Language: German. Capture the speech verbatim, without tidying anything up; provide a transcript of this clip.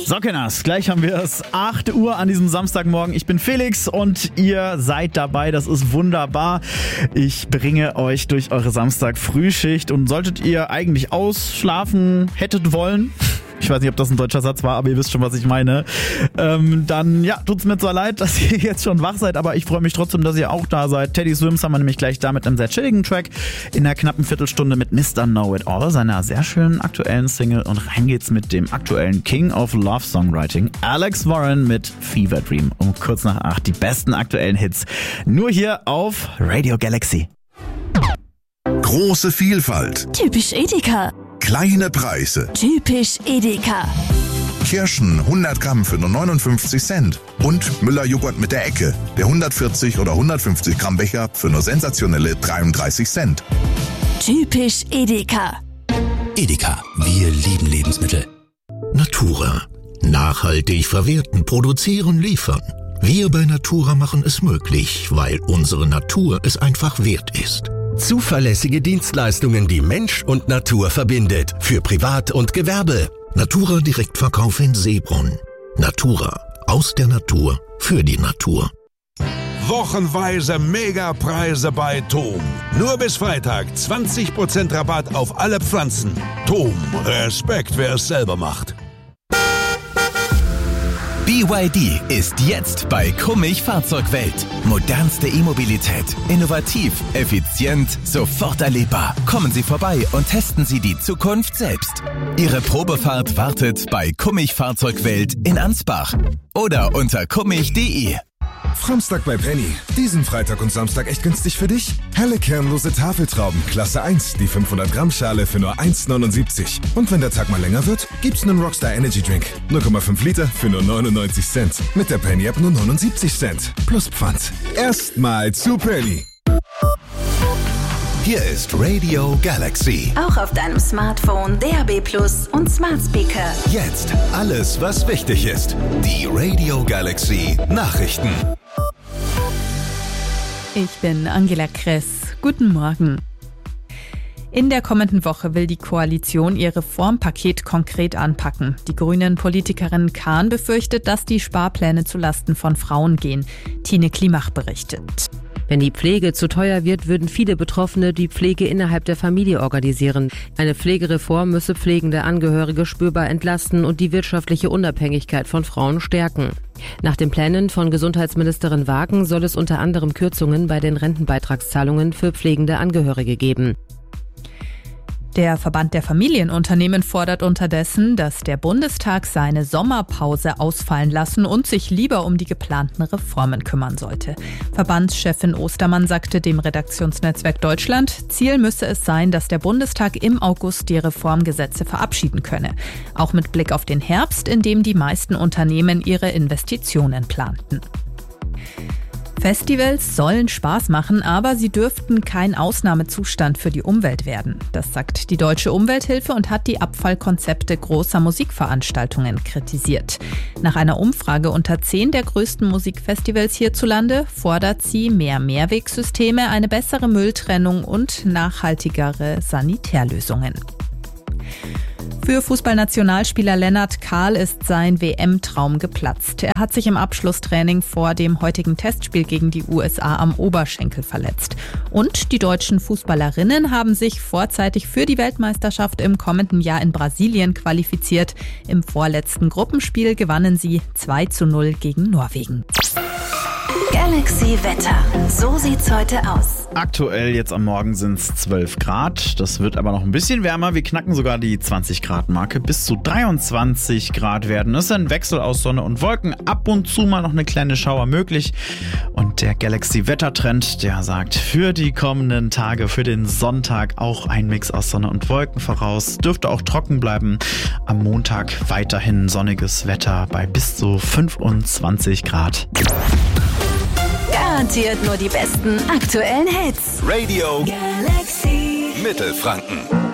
Sockeners, gleich haben wir es. acht Uhr an diesem Samstagmorgen. Ich bin Felix und ihr seid dabei. Das ist wunderbar. Ich bringe euch durch eure Samstag-Frühschicht und solltet ihr eigentlich ausschlafen hättet wollen, ich weiß nicht, ob das ein deutscher Satz war, aber ihr wisst schon, was ich meine, ähm, dann ja, tut's mir zwar leid, dass ihr jetzt schon wach seid, aber ich freue mich trotzdem, dass ihr auch da seid. Teddy Swims haben wir nämlich gleich da mit einem sehr chilligen Track in der knappen Viertelstunde mit Mister Know-It-All, seiner sehr schönen aktuellen Single, und rein geht's mit dem aktuellen King of Love Songwriting, Alex Warren mit Fever Dream um kurz nach acht. Die besten aktuellen Hits nur hier auf Radio Galaxy. Große Vielfalt. Typisch Edeka. Kleine Preise. Typisch Edeka. Kirschen hundert Gramm für nur neunundfünfzig Cent. Und Müller-Joghurt mit der Ecke. Der hundertvierzig oder hundertfünfzig Gramm Becher für nur sensationelle dreiunddreißig Cent. Typisch Edeka. Edeka, wir lieben Lebensmittel. Natura. Nachhaltig verwerten, produzieren, liefern. Wir bei Natura machen es möglich, weil unsere Natur es einfach wert ist. Zuverlässige Dienstleistungen, die Mensch und Natur verbindet. Für Privat und Gewerbe. Natura Direktverkauf in Seebrunn. Natura. Aus der Natur. Für die Natur. Wochenweise Megapreise bei Tom. Nur bis Freitag zwanzig Prozent Rabatt auf alle Pflanzen. Tom. Respekt, wer es selber macht. B Y D ist jetzt bei Kummich Fahrzeugwelt. Modernste E-Mobilität. Innovativ, effizient, sofort erlebbar. Kommen Sie vorbei und testen Sie die Zukunft selbst. Ihre Probefahrt wartet bei Kummich Fahrzeugwelt in Ansbach oder unter kummich punkt de. Framstag bei Penny. Diesen Freitag und Samstag echt günstig für dich? Helle kernlose Tafeltrauben, Klasse eins, die fünfhundert Gramm Schale für nur eins neunundsiebzig. Und wenn der Tag mal länger wird, gibt's einen Rockstar Energy Drink. null Komma fünf Liter für nur neunundneunzig Cent. Mit der Penny App nur neunundsiebzig Cent. Plus Pfand. Erstmal zu Penny. Hier ist Radio Galaxy. Auch auf deinem Smartphone, D A B Plus und Smart Speaker. Jetzt alles, was wichtig ist. Die Radio Galaxy Nachrichten. Ich bin Angela Kress. Guten Morgen. In der kommenden Woche will die Koalition ihr Reformpaket konkret anpacken. Die Grünen-Politikerin Kahn befürchtet, dass die Sparpläne zulasten von Frauen gehen. Tine Klimach berichtet. Wenn die Pflege zu teuer wird, würden viele Betroffene die Pflege innerhalb der Familie organisieren. Eine Pflegereform müsse pflegende Angehörige spürbar entlasten und die wirtschaftliche Unabhängigkeit von Frauen stärken. Nach den Plänen von Gesundheitsministerin Wagen soll es unter anderem Kürzungen bei den Rentenbeitragszahlungen für pflegende Angehörige geben. Der Verband der Familienunternehmen fordert unterdessen, dass der Bundestag seine Sommerpause ausfallen lassen und sich lieber um die geplanten Reformen kümmern sollte. Verbandschefin Ostermann sagte dem Redaktionsnetzwerk Deutschland, Ziel müsse es sein, dass der Bundestag im August die Reformgesetze verabschieden könne. Auch mit Blick auf den Herbst, in dem die meisten Unternehmen ihre Investitionen planten. Festivals sollen Spaß machen, aber sie dürften kein Ausnahmezustand für die Umwelt werden. Das sagt die Deutsche Umwelthilfe und hat die Abfallkonzepte großer Musikveranstaltungen kritisiert. Nach einer Umfrage unter zehn der größten Musikfestivals hierzulande fordert sie mehr Mehrwegsysteme, eine bessere Mülltrennung und nachhaltigere Sanitärlösungen. Für Fußballnationalspieler Lennart Kahl ist sein W M-Traum geplatzt. Er hat sich im Abschlusstraining vor dem heutigen Testspiel gegen die U S A am Oberschenkel verletzt. Und die deutschen Fußballerinnen haben sich vorzeitig für die Weltmeisterschaft im kommenden Jahr in Brasilien qualifiziert. Im vorletzten Gruppenspiel gewannen sie zwei zu null gegen Norwegen. Galaxy Wetter. So sieht's heute aus. Aktuell jetzt am Morgen sind es zwölf Grad. Das wird aber noch ein bisschen wärmer. Wir knacken sogar die zwanzig Grad Marke. Bis zu dreiundzwanzig Grad werden. Es ist ein Wechsel aus Sonne und Wolken. Ab und zu mal noch eine kleine Schauer möglich. Und der Galaxy Wettertrend, der sagt für die kommenden Tage, für den Sonntag auch ein Mix aus Sonne und Wolken voraus. Dürfte auch trocken bleiben. Am Montag weiterhin sonniges Wetter bei bis zu fünfundzwanzig Grad. Garantiert nur die besten aktuellen Hits. Radio Galaxy Mittelfranken.